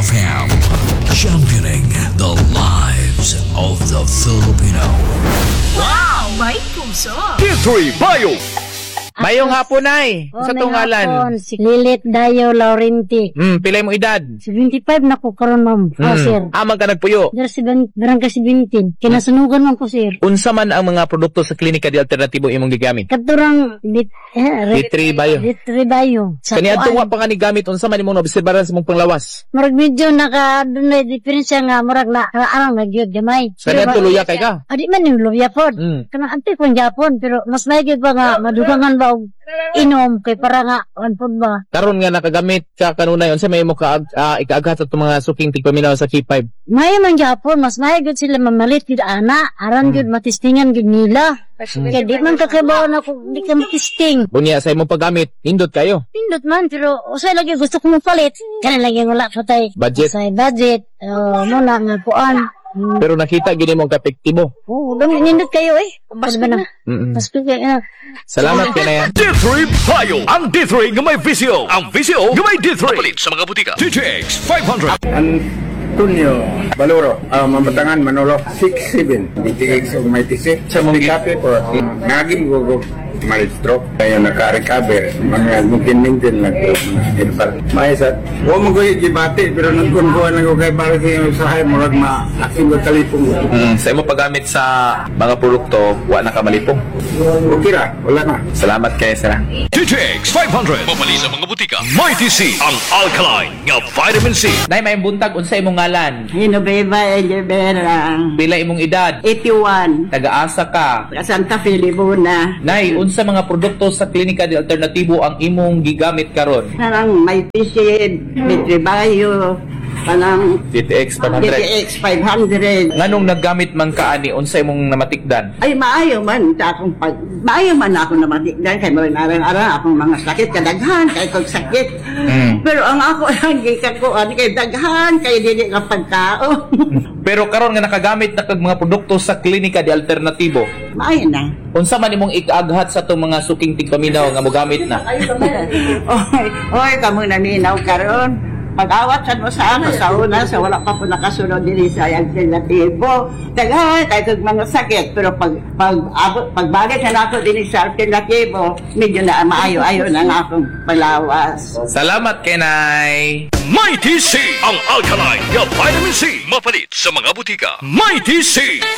FM, championing the lives of the Filipino. Wow! May puso! D3 Bio! Mayong hapon ay. Sa tungalan. Si Lilit Dayo Laurenti. Pilay mo edad. 75 na ko karon ma'am. Sir. Amang ka nagpuyo. Dar si barangay 17. Kinasunugan man ko sir. Unsa man ang mga produkto sa klinika di alternatibo imong gigamit? Katurang D3 Bio. D3 Bayo. Kaniadto wa pa nga ni gamit unsa man imong obserbaran sa imong panglawas. Murag medyo naka dunay diferensya nga murag na arang nagyod gamay. Kaniadto luya kay ka. Adi man yung luya pod. Kanang ante ko Japon pero mas maigi pa nga madugangan ba og inom kay para nga anpod ba. Karon nga nakagamit ka kanunay unsa may imong ikaaghat sa mga suking tigpaminaw sa K5. May man Japon mas maigi sila mamalit gid ana aran gid matistingan gid nila. Kaya di man kakabaw na kung di ka matisting. Bunya sa imong paggamit indot kayo. Pindot man, pero usay lagi gusto ko mapalit. Kaya lagi wala pa tayo. Budget. Usay budget. Muna nga kuan. Pero nakita gid imong kapektibo. Oo, dami nindot kayo eh. Basta ba na? Basta kaya Salamat kay na yan. D3 Bio! Ang D3 nga may visyo! Ang visyo nga may D3! Mapalit sa mga butika. TTX 500! Antonio Baluro, Mabatangan, Manolo, 6'7", DTX of my TC. Sa mong kape po, naging gugo, malistro. Kaya naka-recover, mga mintin-mintin lang po, helpal. Maesat, huwag mo ko ibati, pero nagkunkuhan lang ko kay para sa yung sahay, murag ma-aking ko talipong. Sa imong paggamit sa mga produkto, wa na ka malipong. Okay ra, wala na. Salamat kay sir. TTX 500! Mapalit sa mga butika. My TC! Ang alkaline nga vitamin C! Nay may buntag unsa imong ngalan? Hinobeba Eljebera, Pila imong edad? 81, Taga-asa ka? Santa Filibuna. Nay, unsa mga produkto sa klinika di alternatibo ang imong gigamit karon? Parang may pisid, may tribayo, parang DTX 500. DTX 500. Nganong naggamit man ka ani unsa imong namatikdan? Ay, maayo man maayo man ako na matikdan kay mga arang-arang akong mga sakit kadaghan kay kog sakit. Pero ang ako ang gikakuan kay daghan kay dili ka pagkaon. Pero karon nga nakagamit na kag mga produkto sa klinika di alternatibo. Maayo na. Unsa man imong ikaghat sa tong mga suking tigpaminaw nga mogamit na? Oy, kamo naminaw karon. Pag-awat mo sa ano sa una sa wala pa po nakasunod din sa alternatibo. Taga kahit mga sakit pero pagbalik na ako din sa alternatibo, medyo na maayo-ayo na nga akong palawas. Salamat kay Nay. My TC! Ang alkaline nga vitamin C! Mapalit sa mga butika. My TC!